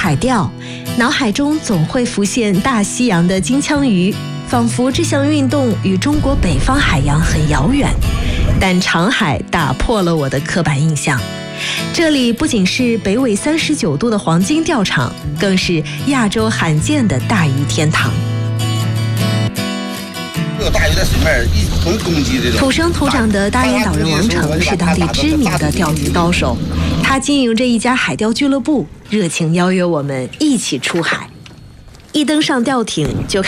海钓，脑海中总会浮现大西洋的金枪鱼，仿佛这项运动与中国北方海洋很遥远。但长海打破了我的刻板印象，这里不仅是北纬39度的黄金钓场，更是亚洲罕见的大鱼天堂。 这个大鱼在水面一同攻击这种。 土生土长的大雁岛人王成是当地知名的钓鱼高手，他经营着一家海钓俱乐部，热情邀约我们一起出海。一登上钓艇就